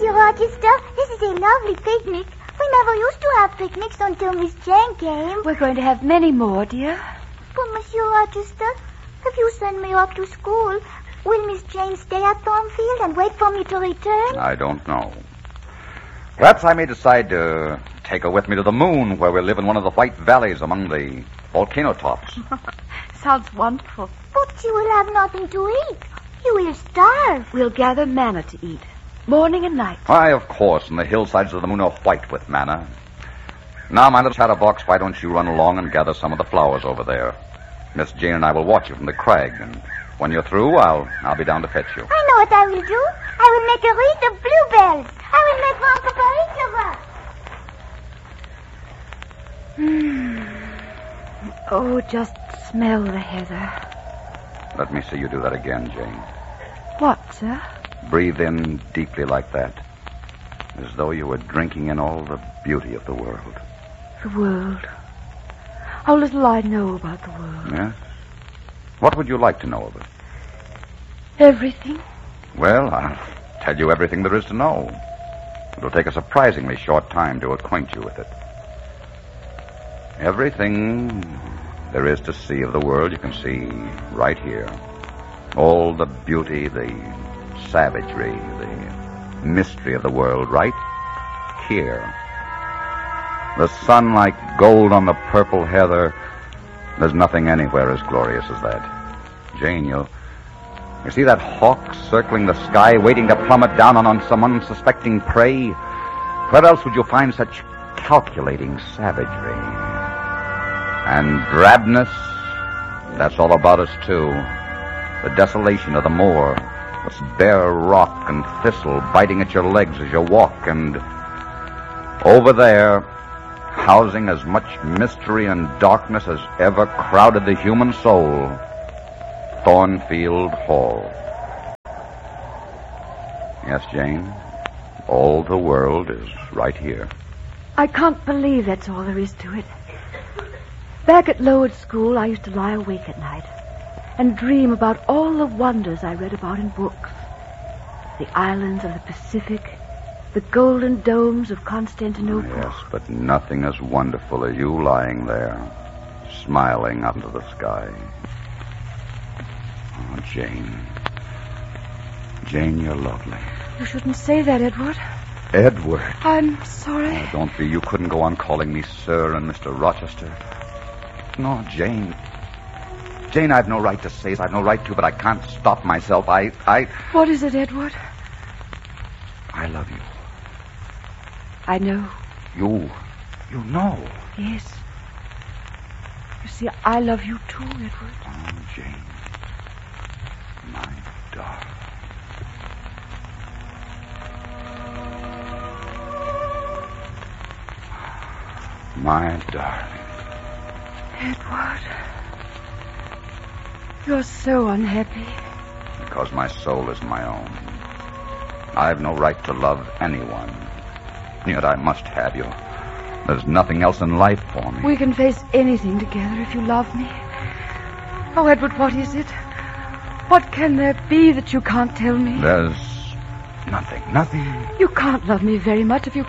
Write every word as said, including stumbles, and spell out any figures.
Mister Rochester, this is a lovely picnic. We never used to have picnics until Miss Jane came. We're going to have many more, dear. But, Monsieur Rochester, if you send me off to school, will Miss Jane stay at Thornfield and wait for me to return? I don't know. Perhaps I may decide to take her with me to the moon, where we live in one of the white valleys among the volcano tops. Sounds wonderful. But you will have nothing to eat. You will starve. We'll gather manna to eat, morning and night. Why, of course, and the hillsides of the moon are white with manna. Now, my little chatterbox, why don't you run along and gather some of the flowers over there? Miss Jane and I will watch you from the crag, and when you're through, I'll I'll be down to fetch you. I know what I will do. I will make a wreath of bluebells. I will make one for each of us. Hmm. Oh, just smell the heather. Let me see you do that again, Jane. What, sir? Breathe in deeply like that, as though you were drinking in all the beauty of the world. The world. How little I know about the world. Yes? What would you like to know of it? Everything. Well, I'll tell you everything there is to know. It'll take a surprisingly short time to acquaint you with it. Everything there is to see of the world you can see right here. All the beauty, the savagery, the mystery of the world right here. The sun like gold on the purple heather. There's nothing anywhere as glorious as that. Jane, you, you see that hawk circling the sky, waiting to plummet down on, on some unsuspecting prey? Where else would you find such calculating savagery? And drabness, that's all about us, too. The desolation of the moor, this bare rock and thistle biting at your legs as you walk, and over there, housing as much mystery and darkness as ever crowded the human soul, Thornfield Hall. Yes, Jane, all the world is right here. I can't believe that's all there is to it. Back at Lowood School, I used to lie awake at night and dream about all the wonders I read about in books. The islands of the Pacific, the golden domes of Constantinople. Yes, but nothing as wonderful as you lying there, smiling up into the sky. Oh, Jane. Jane, you're lovely. You shouldn't say that, Edward. Edward. I'm sorry. Oh, don't be. You couldn't go on calling me Sir and Mister Rochester. No, Jane. Jane, I've no right to say it. I've no right to, but I can't stop myself. I, I... What is it, Edward? I love you. I know. You... You know. Yes. You see, I love you too, Edward. Oh, Jane. My darling. My darling. Edward. You're so unhappy. Because my soul is my own. I've no right to love anyone. Yet I must have you. There's nothing else in life for me. We can face anything together if you love me. Oh, Edward, what is it? What can there be that you can't tell me? There's nothing, nothing. You can't love me very much if you